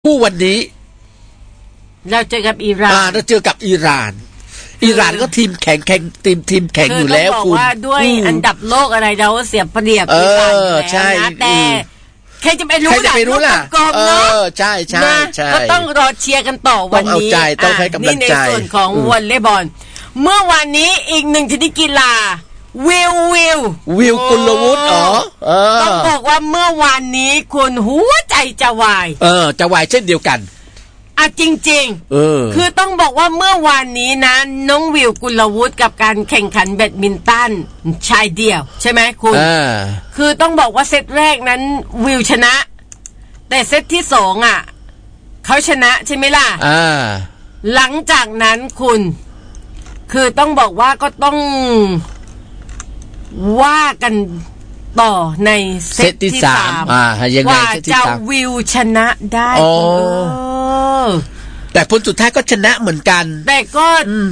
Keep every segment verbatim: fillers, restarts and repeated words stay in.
ผู้วันนี้เราเจอกับอิหร่านเราเจอกับอิหร่านอิหร่านก็ทีมแข็งแข็งทีมทีมแข็งอยู่แล้วคุณว่าด้วยอันดับโลกอะไรเราเสียเปรียบอิหร่านแล้วนะแต่ใครจะไปรู้ล่ะกลมเนาะใช่ใช่ใช่ก็ต้องรอเชียร์กันต่อวันนี้ต้องให้กำลังใจนี่ในส่วนของวอลเลย์บอลเมื่อวานนี้อีกหนึ่งชนิดกีฬาวิววิววิวกุลวุฒิอ๋อต้องบอกว่าเมื่อวานนี้คุณหัวใจจะวายเออจะวายเช่นเดียวกันอ่ะจริงๆเออคือต้องบอกว่าเมื่อวานนี้นะน้องวิวกุลวุฒิกับการแข่งขันแบดมินตันชายเดี่ยวใช่ไหมคุณคือต้องบอกว่าเซตแรกนั้นวิวชนะแต่เซตที่สองอ่ะเขาชนะใช่ไหมล่ะหลังจากนั้นคุณคือต้องบอกว่าก็ต้องว่ากันต่อในเซตที่สามว่าจะวิวชนะได้แต่ผลสุดท้ายก็ชนะเหมือนกันแต่ก็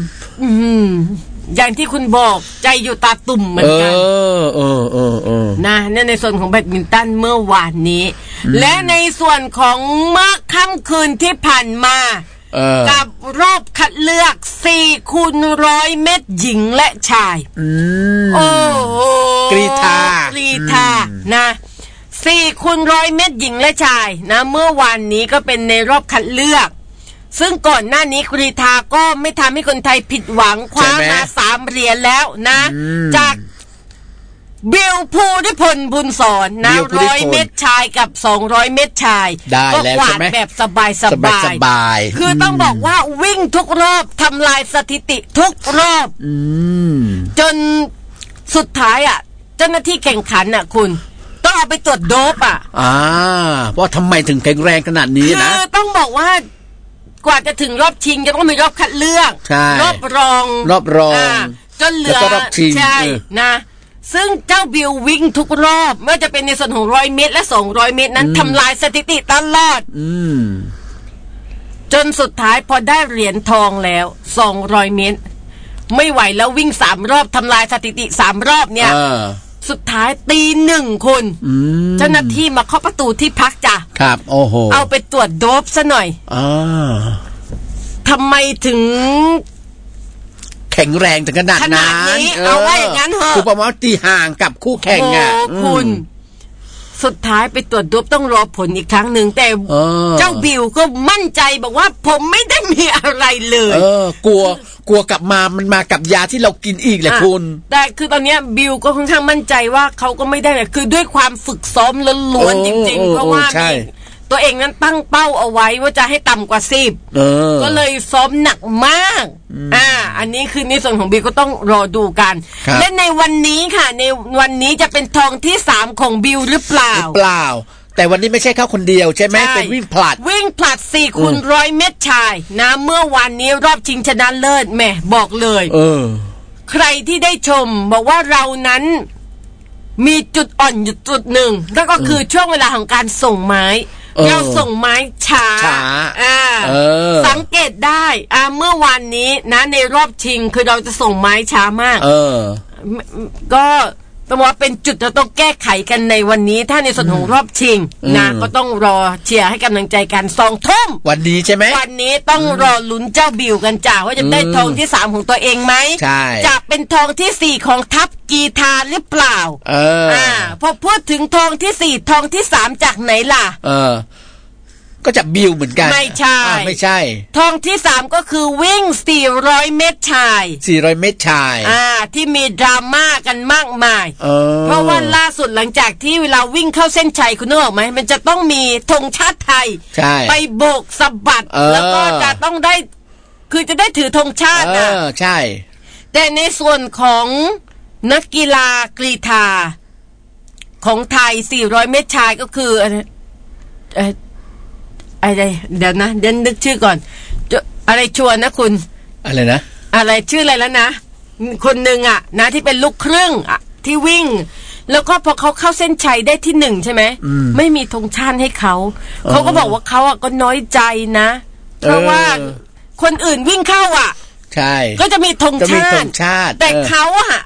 อย่างที่คุณบอกใจอยู่ตาตุ่มเหมือนกันนะเนี่ยในส่วนของแบดมินตันเมื่อวานนี้และในส่วนของเมื่อค่ำคืนที่ผ่านมากับรอบคัดเลือกสี่คูณร้อยเมตรหญิงและชายโอ้กรีฑากรีฑานะสี่คูณร้อยเมตรหญิงและชายนะเมื่อวานนี้ก็เป็นในรอบคัดเลือกซึ่งก่อนหน้านี้กรีฑาก็ไม่ทำให้คนไทยผิดหวังคว้ามาสามเหรียญแล้วนะจากบิลภูริพลบุญสอนนะร้อยเมตรชายกับสองร้อยเมตรชายก็กวาดแบบสบายสบายคือต้องบอกว่าวิ่งทุกรอบทำลายสถิติทุกรอบจนสุดท้ายอ่ะเจ้าหน้าที่แข่งขันอ่ะคุณต้องเอาไปตรวจโดปอ่ะอ่าว่าทำไมถึงแข็งแรงขนาดนี้นะคือต้องบอกว่ากว่าจะถึงรอบชิงจะต้องมีรอบคัดเลือกรอบรองรอบรองจนเหลือใช่นะซึ่งเจ้าบิลวิ่งทุกรอบไม่ว่าจะเป็นในส่วนของร้อยเมตรและสองร้อยเมตรนั้นทำลายสถิติตลอดจนสุดท้ายพอได้เหรียญทองแล้วสองร้อยเมตรไม่ไหวแล้ววิ่งสามรอบทำลายสถิติสามรอบเนี่ยสุดท้ายตีหนึ่งคนเจ้าหน้าที่มาเคาะประตูที่พักจ้ะครับโอ้โหเอาไปตรวจโดปซะหน่อยอ่าทำไมถึงแข็งแรงถึงขนาดนั้นเอาไว้อย่างนั้นเหรอคือประมาณตีห่างกับคู่แข่งอ่ะคุณสุดท้ายไปตรวจโดปต้องรอผลอีกครั้งหนึ่งแต่เจ้าบิลก็มั่นใจบอกว่าผมไม่ได้มีอะไรเลยเออกลัวกลัวกลับมามันมากับยาที่เรากินอีกแหละคุณแต่คือตอนนี้บิลก็ค่อนข้างมั่นใจว่าเขาก็ไม่ได้คือด้วยความฝึกซ้อมล้วนๆจริงๆเพราะว่าตัวเองนั้นตั้งเป้าเอาไว้ว่าจะให้ต่ำกว่าสิบก็เลยซ้อมหนักมากอ่าอันนี้คือในส่วนของบิลก็ต้องรอดูกันและในวันนี้ค่ะในวันนี้จะเป็นทองที่สามของบิลหรือเปล่าเปล่าแต่วันนี้ไม่ใช่เข้าคนเดียวใช่ไหมเป็นวิ่งผลัดวิ่งผลัดสี่คูณร้อยเมตรชายนะเมื่อวันนี้รอบชิงชนะเลิศแหมบอกเลยเออใครที่ได้ชมบอกว่าเรานั้นมีจุดอ่อนอยู่จุดหนึ่งนั่นก็คือช่วงเวลาของการส่งไม้เราส่งไม้ช้าอ่าสังเกตได้อ่าเมื่อวานนี้นะในรอบชิงคือเราจะส่งไม้ช้ามากเออก็ต้องว่าเป็นจุดเราต้องแก้ไขกันในวันนี้ถ้าในส่วนของรอบชิงนะก็ต้องรอเชียร์ให้กำลังใจกันสองทุ่มวันนี้ใช่ไหมวันนี้ต้องรอลุ้นเจ้าบิวกันจ้าว่าจะได้ทองที่สามของตัวเองไหมใช่จะเป็นทองที่สี่ของทัพกีฬาหรือเปล่าเอออ่าพอพูดถึงทองที่สี่ทองที่สามจากไหนล่ะเออก็จะบิวเหมือนกันไม่ใช่ไม่ใช่ทองที่สามก็คือวิ่งสี่ร้อยเมตรชายสี่ร้อยเมตรชายอ่าที่มีดราม่ากันมากมายเออเพราะว่าล่าสุดหลังจากที่เวลาวิ่งเข้าเส้นชัยคุณนึกออกไหมมันจะต้องมีธงชาติไทยไปโบกสะบัดแล้วก็จะต้องได้คือจะได้ถือธงชาติอ่ะใช่แต่ในส่วนของนักกีฬากรีฑาของไทยสี่ร้อยเมตรชายก็คือเอ่ออะไรเดี๋ยวนะเดี๋ยวนึกชื่อก่อนอะไรชวนนะคุณอะไรนะอะไรชื่ออะไรแล้วนะคนหนึ่งอ่ะนะที่เป็นลูกครึ่งอ่ะที่วิ่งแล้วก็พอเขาเข้าเส้นชัยได้ที่หนึ่งใช่ไหมไม่มีธงชาติให้เขาเขาก็บอกว่าเขาอ่ะก็น้อยใจนะเพราะว่าคนอื่นวิ่งเข้าอ่ะใช่ก็จะมีธงชาติแต่เขาอ่ะ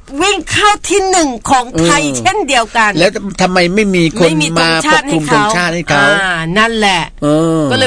วิ่งเข้าที่หนึ่งของไทยเช่นเดียวกันแล้วทำไมไม่มีคนมาปกคลุมธงชาติให้เขาอ่านั่นแหละก็เลย